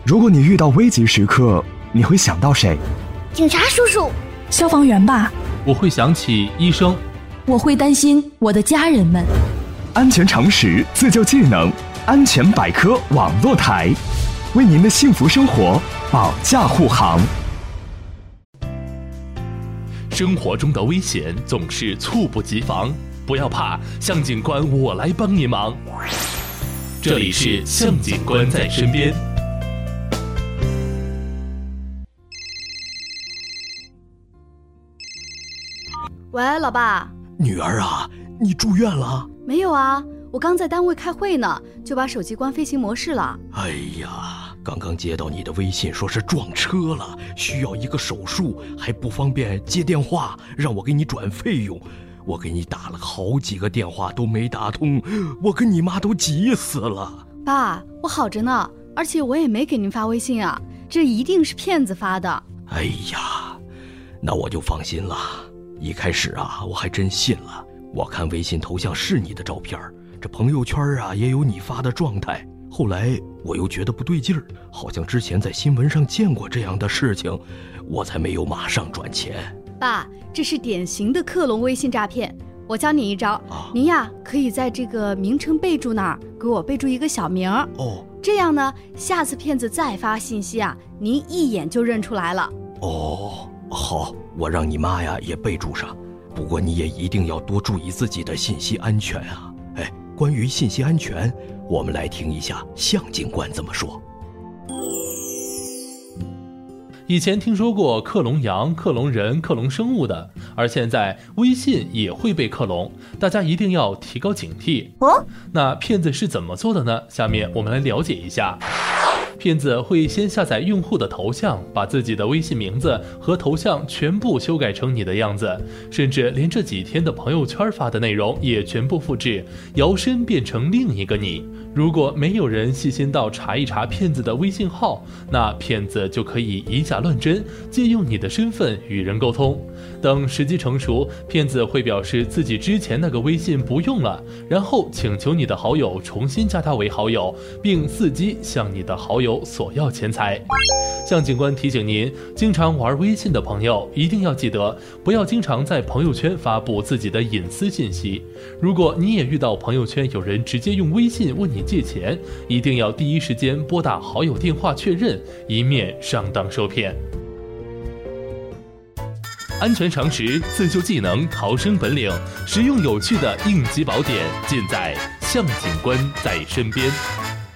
如果你遇到危急时刻，你会想到谁？ 警察叔叔。 消防员吧。 我会想起医生。 我会担心我的家人们。 安全常识，自救技能，安全百科网络台，为您的幸福生活保驾护航。 生活中的危险总是猝不及防，不要怕，向警官我来帮您忙。这里是向警官在身边。 喂，老爸。 女儿啊，你住院了？ 没有啊，我刚在单位开会呢，就把手机关飞行模式了。 哎呀，刚刚接到你的微信，说是撞车了，需要一个手术，还不方便接电话，让我给你转费用。我给你打了好几个电话都没打通，我跟你妈都急死了。 爸，我好着呢，而且我也没给您发微信啊，这一定是骗子发的。 哎呀，那我就放心了。一开始啊，我还真信了。我看微信头像是你的照片，这朋友圈啊也有你发的状态。后来我又觉得不对劲儿，好像之前在新闻上见过这样的事情，我才没有马上转钱。 爸，这是典型的克隆微信诈骗。我教你一招，您呀可以在这个名称备注那儿给我备注一个小名哦， 这样呢，下次骗子再发信息啊，您一眼就认出来了。 哦，好，我让你妈呀也备注上。不过你也一定要多注意自己的信息安全啊！哎，关于信息安全，我们来听一下向警官怎么说。 以前听说过克隆羊、克隆人、克隆生物的，而现在微信也会被克隆，大家一定要提高警惕。那骗子是怎么做的呢？下面我们来了解一下。骗子会先下载用户的头像，把自己的微信名字和头像全部修改成你的样子，甚至连这几天的朋友圈发的内容也全部复制，摇身变成另一个你。如果没有人细心到查一查骗子的微信号，那骗子就可以以假乱真，借用你的身份与人沟通。等时机成熟，骗子会表示自己之前那个微信不用了，然后请求你的好友重新加他为好友，并伺机向你的好友索要钱财。向警官提醒您，经常玩微信的朋友一定要记得，不要经常在朋友圈发布自己的隐私信息。如果你也遇到朋友圈有人直接用微信问你借钱，一定要第一时间拨打好友电话确认，以免上当受骗。安全常识、自救技能、逃生本领，实用有趣的应急宝典，尽在向警官在身边。